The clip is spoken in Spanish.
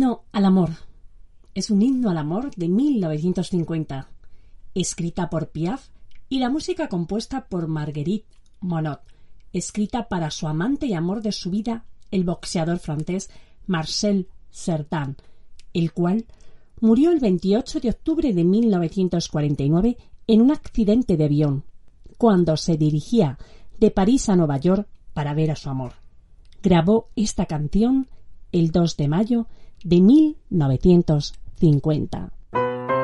Himno al amor. Es un himno al amor de 1950, escrita por Piaf y la música compuesta por Marguerite Monod, escrita para su amante y amor de su vida, el boxeador francés Marcel Cerdan, el cual murió el 28 de octubre de 1949 en un accidente de avión, cuando se dirigía de París a Nueva York para ver a su amor. Grabó esta canción el 2 de mayo de 1950.